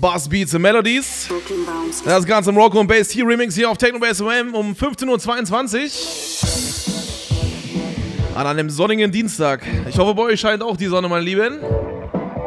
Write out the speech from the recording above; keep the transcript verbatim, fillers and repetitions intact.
Bass Beats and Melodies. Das Ganze im Rock und Bass T Remix hier auf Techno Bass O M um fünfzehn Uhr zweiundzwanzig. An einem sonnigen Dienstag. Ich hoffe, bei euch scheint auch die Sonne, meine Lieben.